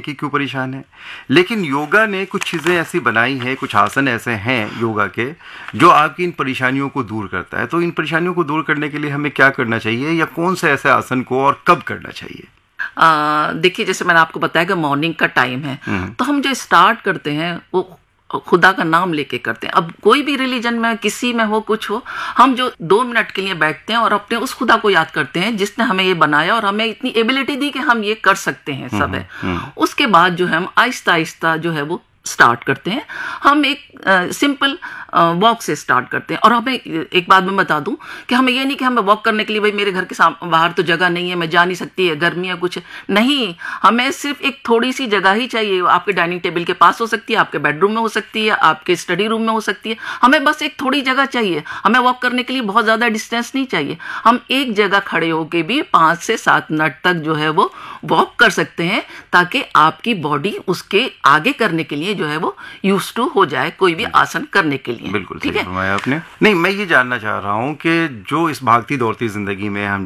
कि क्यों परेशान है, लेकिन योगा ने कुछ चीज़ें ऐसी बनाई हैं, कुछ आसन ऐसे हैं योगा के जो आपकी इन परेशानियों को दूर करता है। तो इन परेशानियों को दूर करने के लिए हमें क्या करना चाहिए, या कौन से ऐसे आसन को और कब करना चाहिए? देखिए, जैसे मैंने आपको बताया कि मॉर्निंग का टाइम है, तो हम जो स्टार्ट करते हैं वो खुदा का नाम लेके करते हैं। अब कोई भी रिलीजन में, किसी में हो, कुछ हो, हम जो 2 मिनट के लिए बैठते हैं और अपने उस खुदा को याद करते हैं जिसने हमें ये बनाया और हमें इतनी एबिलिटी दी कि हम ये कर सकते हैं, सब है। उसके बाद जो है हम आहिस्ता आहिस्ता जो है वो स्टार्ट करते हैं। हम एक सिंपल वॉक से स्टार्ट करते हैं। और हमें एक बात मैं बता दूं कि हमें ये नहीं कि हमें वॉक करने के लिए भाई मेरे घर के बाहर तो जगह नहीं है, मैं जा नहीं सकती है, गर्मी है, कुछ नहीं। हमें सिर्फ एक थोड़ी सी जगह ही चाहिए। आपके डाइनिंग टेबल के पास हो सकती है, आपके बेडरूम में हो सकती है, आपके स्टडी रूम में हो सकती है। हमें बस एक थोड़ी जगह चाहिए। हमें वॉक करने के लिए बहुत ज़्यादा डिस्टेंस नहीं चाहिए। हम एक जगह खड़े होकर भी 5 से 7 मिनट तक जो है वो वॉक कर सकते हैं, ताकि आपकी बॉडी उसके आगे करने के लिए जो है वो यूज टू हो जाए, कोई भी आसन करने के लिए। बिल्कुल ठीक है, फरमाया आपने। नहीं, मैं ये जानना चाह रहा हूँ कि जो इस भागती दौड़ती जिंदगी में हम